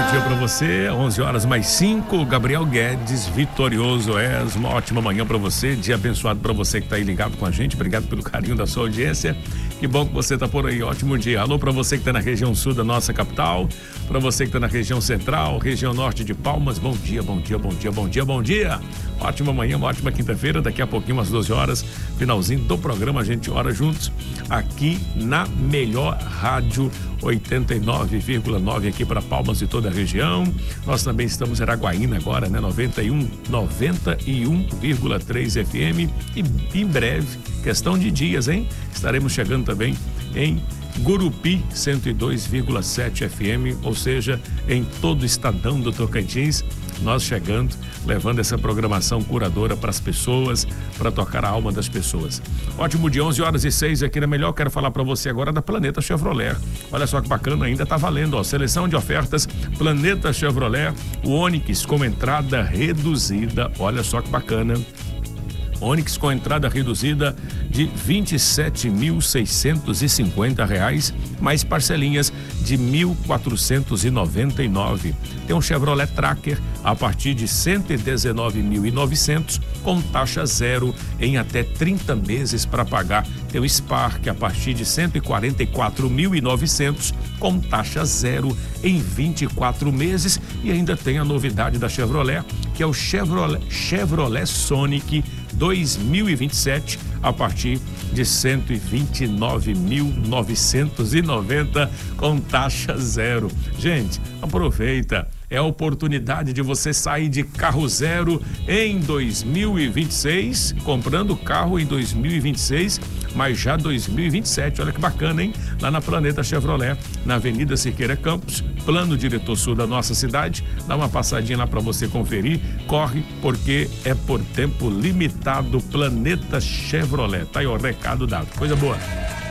dia para você, 11h mais 5, Gabriel Guedes, vitorioso és, uma ótima manhã para você, dia abençoado para você que tá aí ligado com a gente, obrigado pelo carinho da sua audiência, que bom que você tá por aí, ótimo dia. Alô para você que tá na região sul da nossa capital, para você que tá na região central, região norte de Palmas, bom dia, bom dia, bom dia, bom dia, bom dia. Ótima manhã, uma ótima quinta-feira, daqui a pouquinho às 12 horas, finalzinho do programa, a gente ora juntos aqui na melhor rádio 89,9 aqui para Palmas e toda a região. Nós também estamos em Araguaína agora, né? 91,3 FM e em breve, questão de dias, hein? Estaremos chegando também em Gurupi 102,7 FM, ou seja, em todo o estadão do Tocantins, nós chegando, levando essa programação curadora para as pessoas, para tocar a alma das pessoas. Ótimo dia, 11h06 aqui na Melhor. Quero falar para você agora da Planeta Chevrolet. Olha só que bacana, ainda tá valendo, ó, seleção de ofertas Planeta Chevrolet, o Onix com entrada reduzida. Olha só que bacana. Onix com entrada reduzida de R$ 27.650, mais parcelinhas de R$ 1.499. Tem um Chevrolet Tracker a partir de R$ 119.900 com taxa zero em até 30 meses para pagar. Tem o Spark a partir de R$ 144.900 com taxa zero em 24 meses. E ainda tem a novidade da Chevrolet, que é o Chevrolet Sonic 2027 a partir de R$ 129.990 com taxa zero. Gente, aproveita. É a oportunidade de você sair de carro zero em 2026, comprando carro em 2026, mas já 2027. Olha que bacana, hein? Lá na Planeta Chevrolet, na Avenida Siqueira Campos, plano diretor sul da nossa cidade. Dá uma passadinha lá para você conferir. Corre, porque é por tempo limitado. Planeta Chevrolet. Tá aí o recado dado. Coisa boa.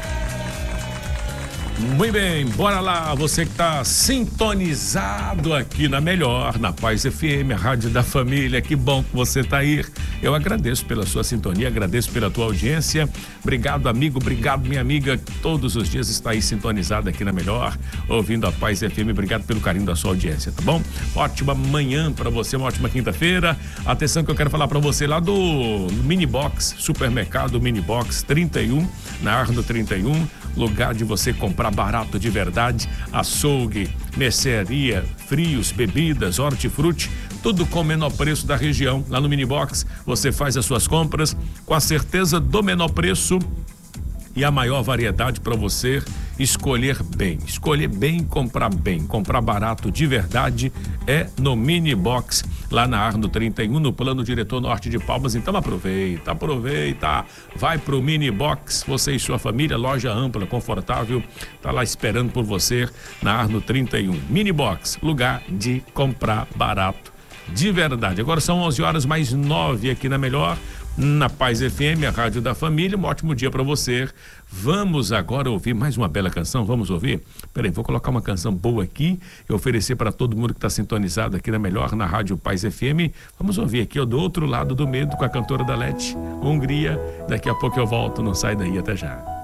Muito bem, bora lá, você que está sintonizado aqui na Melhor, na Paz FM, a rádio da família, que bom que você está aí. Eu agradeço pela sua sintonia, agradeço pela tua audiência. Obrigado, amigo, obrigado, minha amiga, que todos os dias está aí sintonizado aqui na Melhor, ouvindo a Paz FM. Obrigado pelo carinho da sua audiência, tá bom? Ótima manhã para você, uma ótima quinta-feira. Atenção que eu quero falar para você lá do Minibox, supermercado Minibox 31, na Arno 31, lugar de você comprar barato de verdade, açougue, mercearia, frios, bebidas, hortifruti, tudo com o menor preço da região. Lá no Minibox você faz as suas compras com a certeza do menor preço e a maior variedade para você escolher bem, comprar barato de verdade é no Minibox, lá na Arno 31, no plano diretor norte de Palmas. Então aproveita, vai pro Minibox, você e sua família, loja ampla, confortável, tá lá esperando por você na Arno 31. Minibox, lugar de comprar barato de verdade. Agora são 11h mais 9 aqui na Melhor, na Paz FM, a rádio da família. Um ótimo dia para você. Vamos agora ouvir mais uma bela canção. Vamos ouvir? Peraí, vou colocar uma canção boa aqui e oferecer para todo mundo que está sintonizado aqui na Melhor, na rádio Paz FM. Vamos ouvir aqui, ó, do outro lado do medo, com a cantora da Lete, Hungria. Daqui a pouco eu volto, não sai daí, até já.